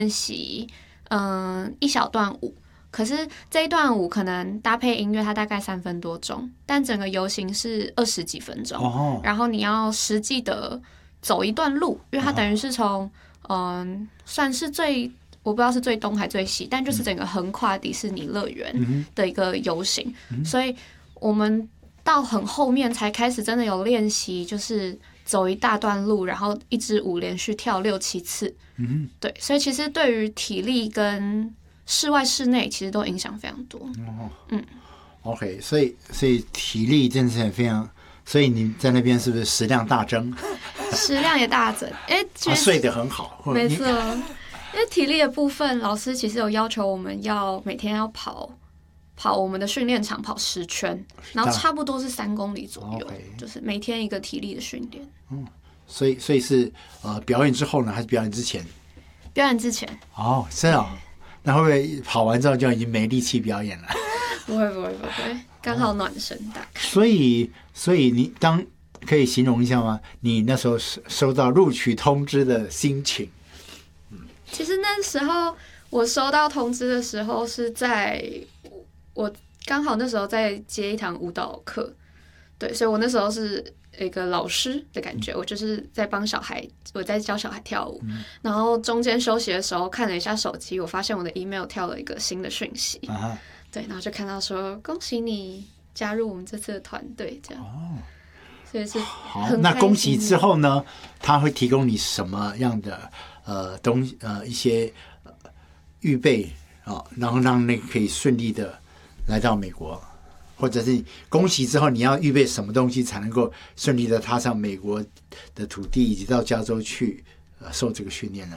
练习一小段舞，可是这一段舞可能搭配音乐，它大概3分多钟，但整个游行是20几分钟，然后你要实际的走一段路，因为它等于是从算是我不知道是最东还最西，但就是整个横跨迪士尼乐园的一个游行，所以我们到很后面才开始真的有练习，就是走一大段路，然后一支舞连续跳6、7次。对，所以其实对于体力跟室外室内其实都影响非常多。 OK， 所以体力真的是非常，所以你在那边是不是食量大增？ 食量也大增， 睡得很好。 没错，因为体力的部分，老师其实有要求我们要每天要跑我们的训练场跑10圈，然后差不多是3公里左右，就是每天一个体力的训练。 所以是表演之后呢，还是表演之前？ 表演之前。 是啊。那会不会跑完之后就已经没力气表演了？ 不会，刚好暖身大概。 所以你可以形容一下吗？你那时候收到录取通知的心情？ 其实那时候我收到通知的时候是我刚好那时候在接一堂舞蹈课，对，所以我那时候是一个老师的感觉，我就是在帮小孩，我在教小孩跳舞，然后中间休息的时候看了一下手机，我发现我的 email 跳了一个新的讯息，对，然后就看到说恭喜你加入我们这次的团队，这样，所以是好。那恭喜之后呢，他会提供你什么样的一些预备然后让那个可以顺利的来到美国，或者是恭喜之后你要预备什么东西才能够顺利的踏上美国的土地，以及到加州去受这个训练呢？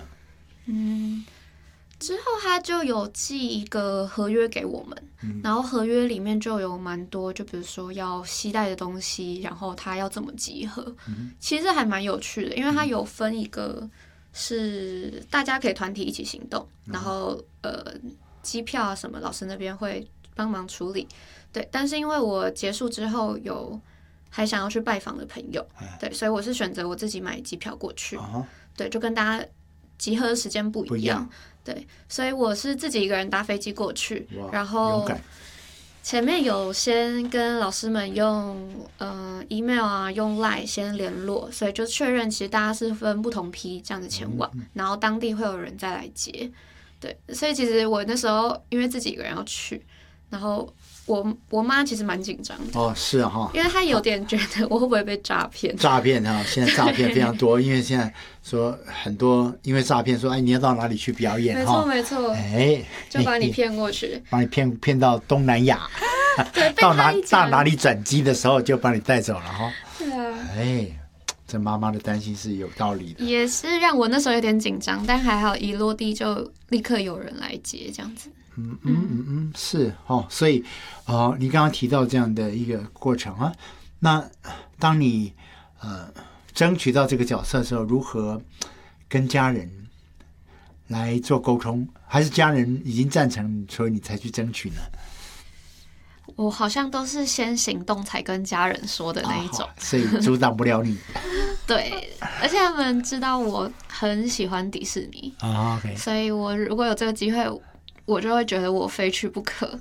之后他就有寄一个合约给我们，然后合约里面就有蛮多，就比如说要携带的东西，然后他要怎么集合，其实还蛮有趣的，因为他有分一个是大家可以团体一起行动，然后机票啊什么，老师那边会帮忙处理，对。但是因为我结束之后还想要去拜访的朋友，对，所以我是选择我自己买机票过去，对，就跟大家集合的时间不一样，对，所以我是自己一个人搭飞机过去，然后前面有先跟老师们用email 啊，用 LINE 先联络，所以就确认其实大家是分不同批这样子前往，然后当地会有人再来接，对，所以其实我那时候因为自己一个人要去，然后我妈其实蛮紧张的。 是啊因为她有点觉得我会不会被诈骗？ 诈骗现在诈骗非常多，因为现在说很多因为诈骗说你要到哪里去表演？ 没错，就把你骗过去， 把你骗到东南亚， 对， 到哪里转机的时候就把你带走了对啊， 这妈妈的担心是有道理的， 也是让我那时候有点紧张，但还好一落地就立刻有人来接，这样子。 是所以你刚刚提到这样的一个过程那当你争取到这个角色的时候，如何跟家人来做沟通？还是家人已经赞成，所以你才去争取呢？ 我好像都是先行动才跟家人说的那一种， 所以阻挡不了你。 对，而且他们知道我很喜欢迪士尼 ，OK， 所以我如果有这个机会，我就会觉得我非去不可。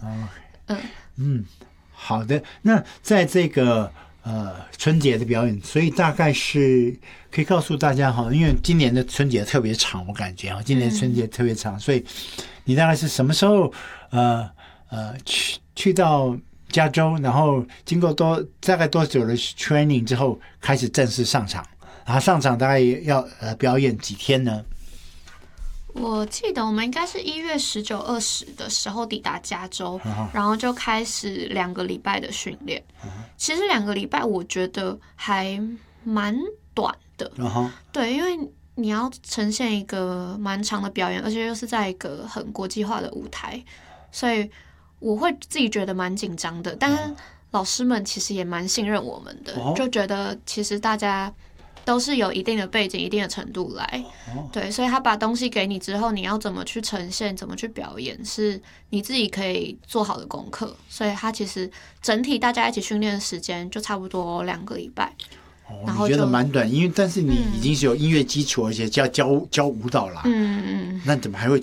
好的。那在这个春节的表演，所以大概是可以告诉大家因为今年的春节特别长，我感觉今年的春节特别长，所以你大概是什么时候去到加州，然后经过大概多久的 training 之后开始正式上场，然后上场大概要表演几天呢？ 我记得我们应该是1月19、20的时候抵达加州，然后就开始2个礼拜的训练。其实2个礼拜我觉得还蛮短的，对，因为你要呈现一个蛮长的表演，而且又是在一个很国际化的舞台，所以我会自己觉得蛮紧张的。但是老师们其实也蛮信任我们的，就觉得其实大家都是有一定的背景、一定的程度来，对，所以他把东西给你之后，你要怎么去呈现、怎么去表演，是你自己可以做好的功课。所以他其实整体大家一起训练的时间就差不多2个礼拜。 你觉得然后就蛮短，因为但是你已经是有音乐基础，而且教舞蹈啦，那怎么还会